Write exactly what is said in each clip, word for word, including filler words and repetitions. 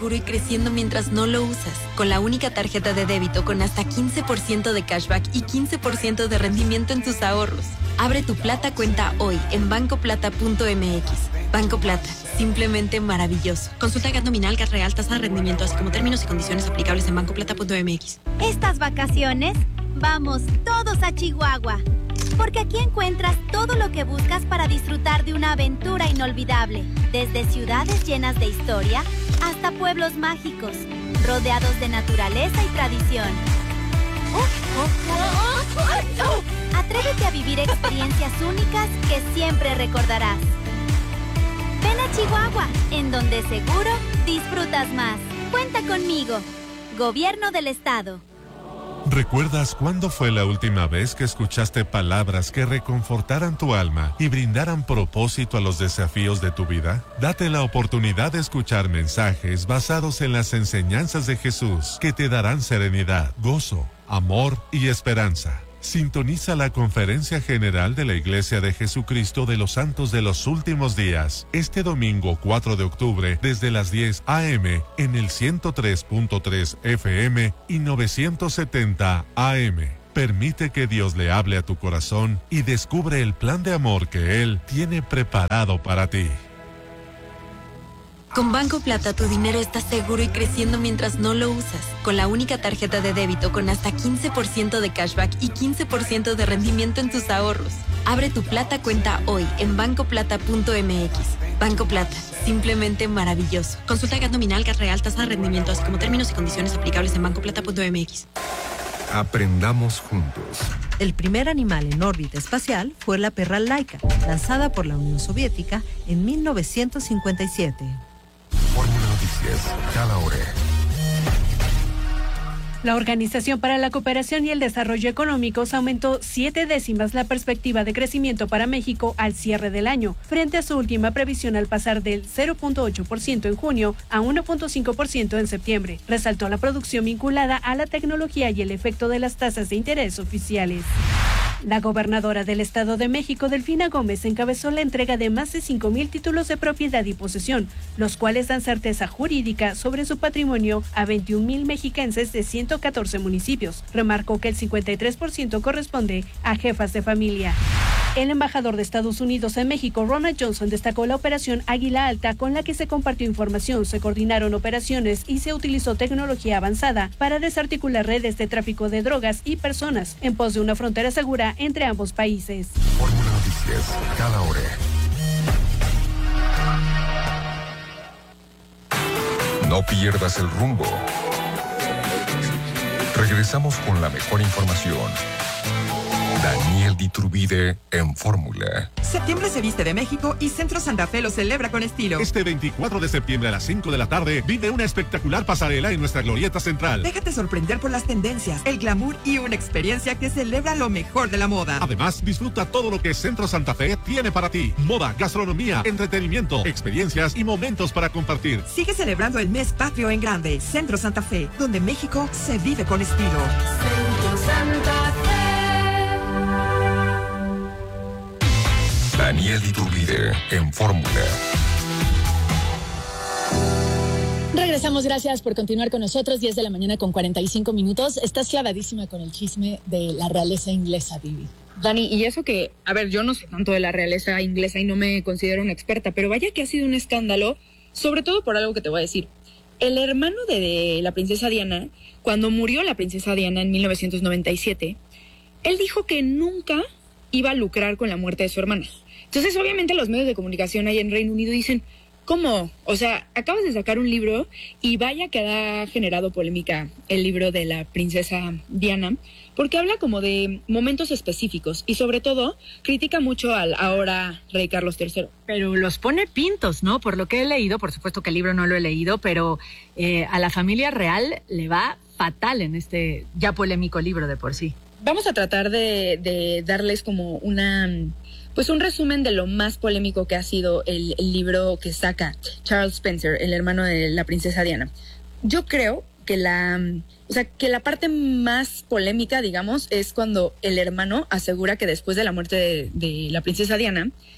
y creciendo mientras no lo usas. Con la única tarjeta de débito con hasta quince por ciento de cashback y quince por ciento de rendimiento en tus ahorros. Abre tu Plata cuenta hoy en banco plata punto m x. Banco Plata, simplemente maravilloso. Consulta gat nominal, gat real, tasa de rendimiento, así como términos y condiciones aplicables en banco plata punto m x. Estas vacaciones, vamos todos a Chihuahua. Porque aquí encuentras todo lo que buscas para disfrutar de una aventura inolvidable. Desde ciudades llenas de historia hasta pueblos mágicos, rodeados de naturaleza y tradición. Atrévete a vivir experiencias únicas que siempre recordarás. Ven a Chihuahua, en donde seguro disfrutas más. Cuenta conmigo. Gobierno del Estado. ¿Recuerdas cuándo fue la última vez que escuchaste palabras que reconfortaran tu alma y brindaran propósito a los desafíos de tu vida? Date la oportunidad de escuchar mensajes basados en las enseñanzas de Jesús que te darán serenidad, gozo, amor y esperanza. Sintoniza la Conferencia General de la Iglesia de Jesucristo de los Santos de los Últimos Días, este domingo cuatro de octubre, desde las diez a eme en el ciento tres punto tres efe eme y novecientos setenta a eme. Permite que Dios le hable a tu corazón y descubre el plan de amor que Él tiene preparado para ti. Con Banco Plata tu dinero está seguro y creciendo mientras no lo usas. Con la única tarjeta de débito con hasta quince por ciento de cashback y quince por ciento de rendimiento en tus ahorros. Abre tu Plata cuenta hoy en banco plata punto m x. Banco Plata, simplemente maravilloso. Consulta gat nominal, gat real, tasa de rendimiento, así como términos y condiciones aplicables en banco plata punto m x. Aprendamos juntos. El primer animal en órbita espacial fue la perra Laika, lanzada por la Unión Soviética en mil novecientos cincuenta y siete. Fórmula Noticias, cada hora. La Organización para la Cooperación y el Desarrollo Económicos aumentó siete décimas la perspectiva de crecimiento para México al cierre del año, frente a su última previsión al pasar del cero punto ocho por ciento en junio a uno punto cinco por ciento en septiembre. Resaltó la producción vinculada a la tecnología y el efecto de las tasas de interés oficiales. La gobernadora del Estado de México, Delfina Gómez, encabezó la entrega de más de cinco mil títulos de propiedad y posesión, los cuales dan certeza jurídica sobre su patrimonio a veintiún mil mexiquenses de ciento catorce municipios. Remarcó que el cincuenta y tres por ciento corresponde a jefas de familia. El embajador de Estados Unidos en México, Ronald Johnson, destacó la operación Águila Alta, con la que se compartió información, se coordinaron operaciones y se utilizó tecnología avanzada para desarticular redes de tráfico de drogas y personas en pos de una frontera segura entre ambos países. Fórmula Noticias, cada hora. No pierdas el rumbo. Regresamos con la mejor información. Daniel Diturbide en Fórmula. Septiembre se viste de México y Centro Santa Fe lo celebra con estilo. Este veinticuatro de septiembre a las cinco de la tarde vive una espectacular pasarela en nuestra glorieta central. Déjate sorprender por las tendencias, el glamour y una experiencia que celebra lo mejor de la moda. Además, disfruta todo lo que Centro Santa Fe tiene para ti. Moda, gastronomía, entretenimiento, experiencias y momentos para compartir. Sigue celebrando el mes patrio en grande. Centro Santa Fe, donde México se vive con estilo. Centro Santa Fe. Daniel Iturbide en Fórmula. Regresamos, gracias por continuar con nosotros. diez de la mañana con cuarenta y cinco minutos. Estás clavadísima con el chisme de la realeza inglesa, Vivi. Dani, y eso que, a ver, yo no sé tanto de la realeza inglesa y no me considero una experta, pero vaya que ha sido un escándalo, sobre todo por algo que te voy a decir. El hermano de, de la princesa Diana, cuando murió la princesa Diana en mil novecientos noventa y siete, él dijo que nunca iba a lucrar con la muerte de su hermana. Entonces, obviamente, los medios de comunicación ahí en Reino Unido dicen, ¿cómo? O sea, acabas de sacar un libro y vaya que ha generado polémica el libro de la princesa Diana, porque habla como de momentos específicos y, sobre todo, critica mucho al ahora rey Carlos tercero. Pero los pone pintos, ¿no? Por lo que he leído, por supuesto que el libro no lo he leído, pero eh, a la familia real le va fatal en este ya polémico libro de por sí. Vamos a tratar de, de darles como una... pues un resumen de lo más polémico que ha sido el, el libro que saca Charles Spencer, el hermano de la princesa Diana. Yo creo que la, o sea, que la parte más polémica, digamos, es cuando el hermano asegura que después de la muerte de, de la princesa Diana,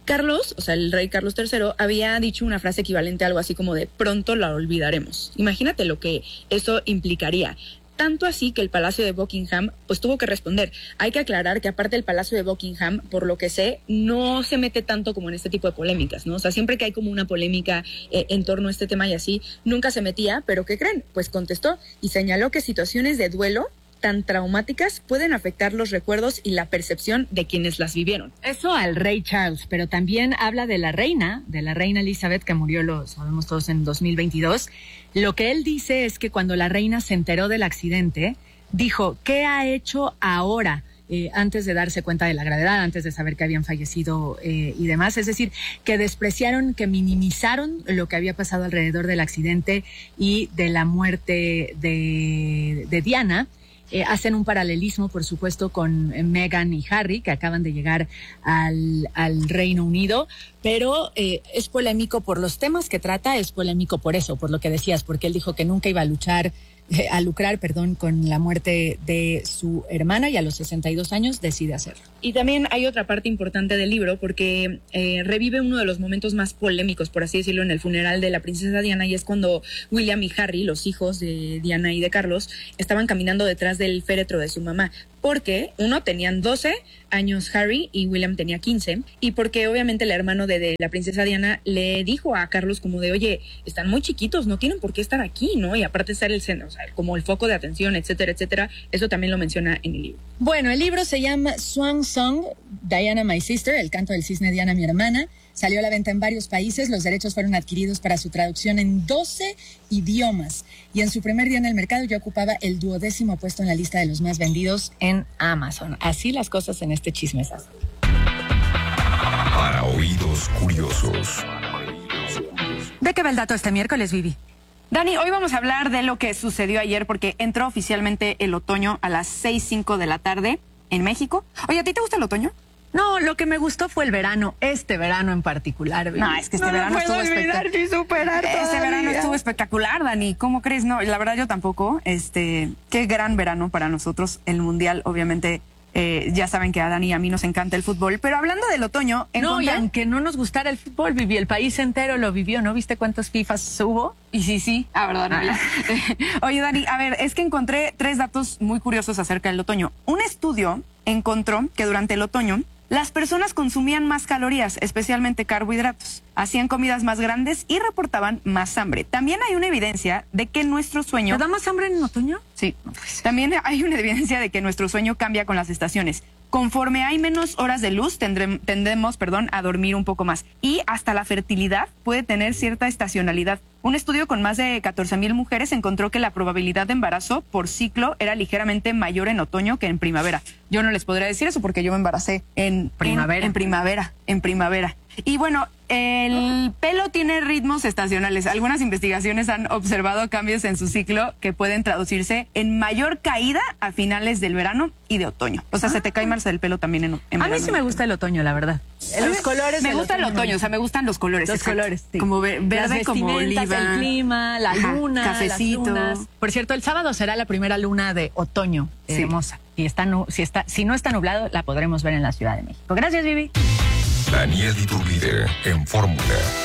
Carlos, o sea, el rey Carlos tercero, había dicho una frase equivalente a algo así como de pronto la olvidaremos. Imagínate lo que eso implicaría. Tanto así que el Palacio de Buckingham pues tuvo que responder. Hay que aclarar que aparte el Palacio de Buckingham, por lo que sé, no se mete tanto como en este tipo de polémicas, ¿no? O sea, siempre que hay como una polémica eh, en torno a este tema y así, nunca se metía, pero ¿qué creen? Pues contestó y señaló que situaciones de duelo tan traumáticas pueden afectar los recuerdos y la percepción de quienes las vivieron. Eso al rey Charles, pero también habla de la reina, de la reina Elizabeth, que murió, lo sabemos todos, en dos mil veintidós. Lo que él dice es que cuando la reina se enteró del accidente, dijo, ¿qué ha hecho ahora? Eh, antes de darse cuenta de la gravedad, antes de saber que habían fallecido eh, y demás. Es decir, que despreciaron, que minimizaron lo que había pasado alrededor del accidente y de la muerte de, de Diana. Eh, hacen un paralelismo, por supuesto, con eh, Meghan y Harry, que acaban de llegar al, al Reino Unido, pero eh, es polémico por los temas que trata, es polémico por eso, por lo que decías, porque él dijo que nunca iba a luchar, eh, a lucrar, perdón, con la muerte de su hermana y a los sesenta y dos años decide hacerlo. Y también hay otra parte importante del libro porque eh, revive uno de los momentos más polémicos, por así decirlo, en el funeral de la princesa Diana, y es cuando William y Harry, los hijos de Diana y de Carlos, estaban caminando detrás del féretro de su mamá, porque uno tenían doce años Harry y William tenía quince, y porque obviamente el hermano de, de la princesa Diana le dijo a Carlos como de, oye, están muy chiquitos, no tienen por qué estar aquí, ¿no? Y aparte estar el centro, o sea, como el foco de atención, etcétera, etcétera. Eso también lo menciona en el libro. Bueno, el libro se llama Swan Song, Diana My Sister, el canto del cisne Diana mi hermana. Salió a la venta en varios países, los derechos fueron adquiridos para su traducción en doce idiomas. Y en su primer día en el mercado ya ocupaba el duodécimo puesto en la lista de los más vendidos en Amazon. Así las cosas en este chismesazo. Para oídos curiosos. ¿De qué va el dato este miércoles, Vivi? Dani, hoy vamos a hablar de lo que sucedió ayer porque entró oficialmente el otoño a las seis cinco de la tarde en México. Oye, ¿a ti te gusta el otoño? No, lo que me gustó fue el verano, este verano en particular. No, es que este no verano estuvo espectacular. Este verano estuvo espectacular, Dani. ¿Cómo crees? No, la verdad yo tampoco. Este, qué gran verano para nosotros. El Mundial, obviamente, eh, ya saben que a Dani y a mí nos encanta el fútbol. Pero hablando del otoño... No, y aunque no nos gustara el fútbol, Vivi, el país entero lo vivió. ¿No viste cuántos FIFAs hubo? Y sí, sí. Ah, verdad, no, ya. Oye, Dani, a ver, es que encontré tres datos muy curiosos acerca del otoño. Un estudio encontró que durante el otoño las personas consumían más calorías, especialmente carbohidratos, hacían comidas más grandes y reportaban más hambre. También hay una evidencia de que nuestro sueño... ¿Te da más hambre en otoño? Sí. También hay una evidencia de que nuestro sueño cambia con las estaciones. Conforme hay menos horas de luz, tendremos, tendemos perdón, a dormir un poco más. Y hasta la fertilidad puede tener cierta estacionalidad. Un estudio con más de catorce mil mujeres encontró que la probabilidad de embarazo por ciclo era ligeramente mayor en otoño que en primavera. Yo no les podría decir eso porque yo me embaracé en primavera. En, en primavera, en primavera. Y bueno, el pelo tiene ritmos estacionales. Algunas investigaciones han observado cambios en su ciclo que pueden traducirse en mayor caída a finales del verano y de otoño. O sea, ah, se te cae más el pelo también en, en a verano. A mí sí me gusta el otoño, la verdad. Los colores. Me gusta el otoño, o sea, me gustan los colores. Los exacto. colores, sí. Como ver, verde, como oliva. El clima, la Ajá, luna, cafecito. Las lunas. Por cierto, el sábado será la primera luna de otoño sí. hermosa. Y está, si, está, si no está nublado, la podremos ver en la Ciudad de México. Gracias, Vivi. Daniel Iturbide en Fórmula.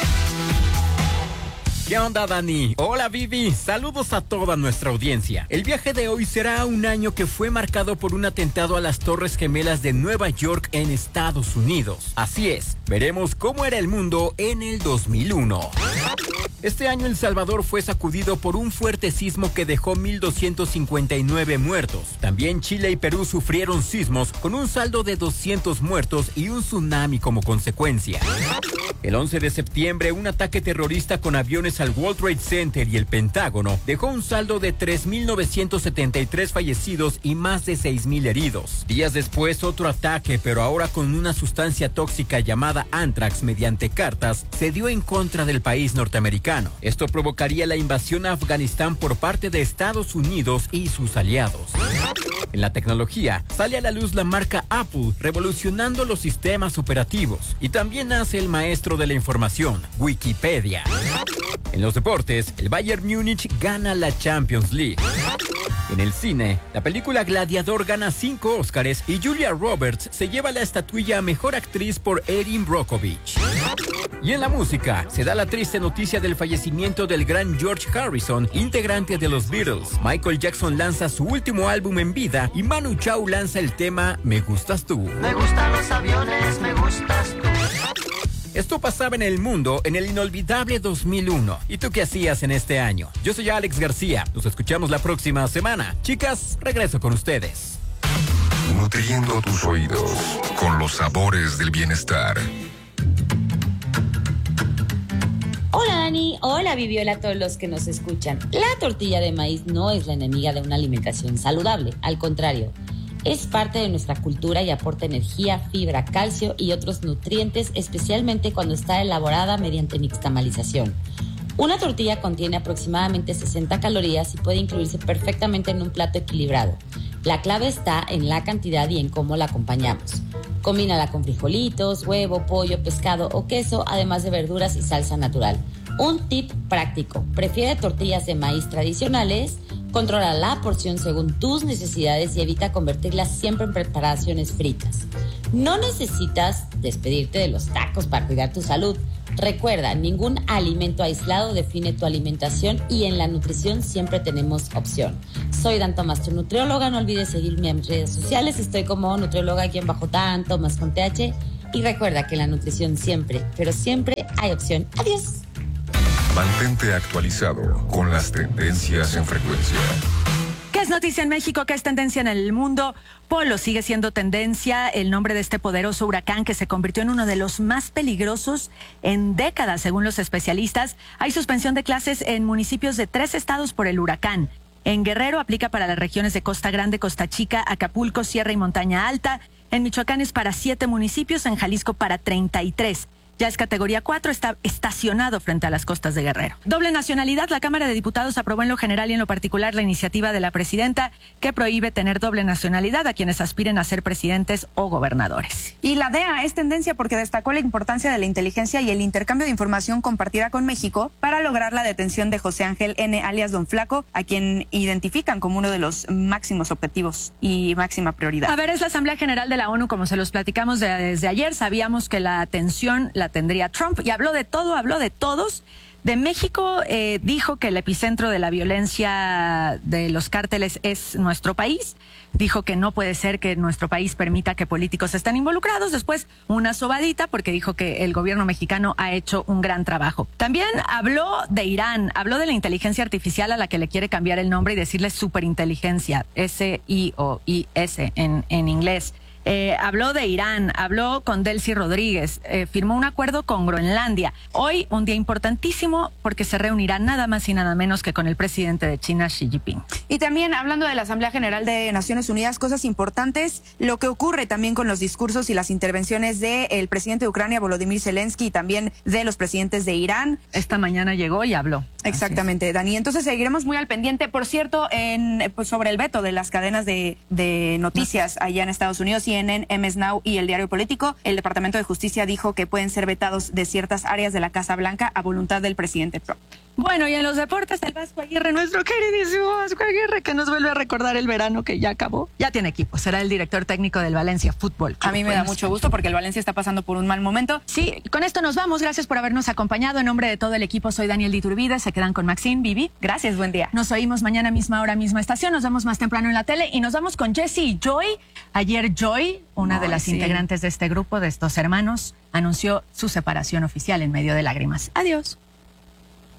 ¿Qué onda, Dani? Hola, Vivi. Saludos a toda nuestra audiencia. El viaje de hoy será un año que fue marcado por un atentado a las Torres Gemelas de Nueva York en Estados Unidos. Así es, veremos cómo era el mundo en el dos mil uno. Este año El Salvador fue sacudido por un fuerte sismo que dejó mil doscientos cincuenta y nueve muertos. También Chile y Perú sufrieron sismos con un saldo de doscientos muertos y un tsunami como consecuencia. El once de septiembre, un ataque terrorista con aviones al World Trade Center y el Pentágono dejó un saldo de tres mil novecientos setenta y tres fallecidos y más de seis mil heridos. Días después, otro ataque, pero ahora con una sustancia tóxica llamada Anthrax mediante cartas, se dio en contra del país norteamericano. Esto provocaría la invasión a Afganistán por parte de Estados Unidos y sus aliados. En la tecnología, sale a la luz la marca Apple, revolucionando los sistemas operativos. Y también nace el maestro de la información, Wikipedia. En los deportes, el Bayern Múnich gana la Champions League. En el cine, la película Gladiador gana cinco Óscares y Julia Roberts se lleva la estatuilla a Mejor Actriz por Erin Brockovich. Y en la música, se da la triste noticia del fallecimiento del gran George Harrison, integrante de los Beatles. Michael Jackson lanza su último álbum en vida y Manu Chao lanza el tema Me Gustas Tú. Me gustan los aviones, me gustas tú. Esto pasaba en el mundo en el inolvidable dos mil uno. ¿Y tú qué hacías en este año? Yo soy Alex García. Nos escuchamos la próxima semana. Chicas, regreso con ustedes. Nutriendo tus oídos con los sabores del bienestar. Hola Dani, hola Vivi, hola a todos los que nos escuchan. La tortilla de maíz no es la enemiga de una alimentación saludable, al contrario. Es parte de nuestra cultura y aporta energía, fibra, calcio y otros nutrientes, especialmente cuando está elaborada mediante nixtamalización. Una tortilla contiene aproximadamente sesenta calorías y puede incluirse perfectamente en un plato equilibrado. La clave está en la cantidad y en cómo la acompañamos. Combínala con frijolitos, huevo, pollo, pescado o queso, además de verduras y salsa natural. Un tip práctico: prefiere tortillas de maíz tradicionales. Controla la porción según tus necesidades y evita convertirlas siempre en preparaciones fritas. No necesitas despedirte de los tacos para cuidar tu salud. Recuerda, ningún alimento aislado define tu alimentación y en la nutrición siempre tenemos opción. Soy Dan Tomás, tu nutrióloga. No olvides seguirme en mis redes sociales. Estoy como nutrióloga-Dan Tomás con T H. Y recuerda que en la nutrición siempre, pero siempre hay opción. Adiós. Mantente actualizado con las tendencias en frecuencia. ¿Qué es noticia en México? ¿Qué es tendencia en el mundo? Polo sigue siendo tendencia, el nombre de este poderoso huracán que se convirtió en uno de los más peligrosos en décadas, según los especialistas. Hay suspensión de clases en municipios de tres estados por el huracán. En Guerrero aplica para las regiones de Costa Grande, Costa Chica, Acapulco, Sierra y Montaña Alta. En Michoacán es para siete municipios, en Jalisco para treinta y tres. Ya es categoría cuatro, está estacionado frente a las costas de Guerrero. Doble nacionalidad. La Cámara de Diputados aprobó en lo general y en lo particular la iniciativa de la presidenta que prohíbe tener doble nacionalidad a quienes aspiren a ser presidentes o gobernadores. Y la D E A es tendencia porque destacó la importancia de la inteligencia y el intercambio de información compartida con México para lograr la detención de José Ángel N., alias Don Flaco, a quien identifican como uno de los máximos objetivos y máxima prioridad. A ver, es la Asamblea General de la ONU, como se los platicamos de, desde ayer. Sabíamos que la atención la tendría Trump y habló de todo, habló de todos. De México eh, dijo que el epicentro de la violencia de los cárteles es nuestro país. Dijo que no puede ser que nuestro país permita que políticos estén involucrados. Después una sobadita porque dijo que el gobierno mexicano ha hecho un gran trabajo. También habló de Irán, habló de la inteligencia artificial a la que le quiere cambiar el nombre y decirle superinteligencia, S I O I S en, en inglés. Eh, habló de Irán, habló con Delcy Rodríguez, eh, firmó un acuerdo con Groenlandia. Hoy un día importantísimo porque se reunirá nada más y nada menos que con el presidente de China, Xi Jinping. Y también hablando de la Asamblea General de Naciones Unidas, cosas importantes, lo que ocurre también con los discursos y las intervenciones del presidente de Ucrania, Volodymyr Zelensky, y también de los presidentes de Irán. Esta mañana llegó y habló. Exactamente, Dani. Entonces seguiremos muy al pendiente. Por cierto, en, pues, sobre el veto de las cadenas de, de noticias allá en Estados Unidos, y C N N, M S Now y El Diario Político, el Departamento de Justicia dijo que pueden ser vetados de ciertas áreas de la Casa Blanca a voluntad del presidente Trump. Bueno, y en los deportes, el Vasco Aguirre, nuestro queridísimo Vasco Aguirre, que nos vuelve a recordar el verano que ya acabó. Ya tiene equipo, será el director técnico del Valencia Fútbol Club. A mí me da mucho gusto porque el Valencia está pasando por un mal momento. Sí, con esto nos vamos. Gracias por habernos acompañado. En nombre de todo el equipo, soy Daniel Diturbide. Se quedan con Maxine, Vivi. Gracias, buen día. Nos oímos mañana misma hora, misma estación. Nos vemos más temprano en la tele y nos vamos con Jessie y Joy. Ayer Joy, una Ay, de las sí. integrantes de este grupo, de estos hermanos, anunció su separación oficial en medio de lágrimas. Adiós.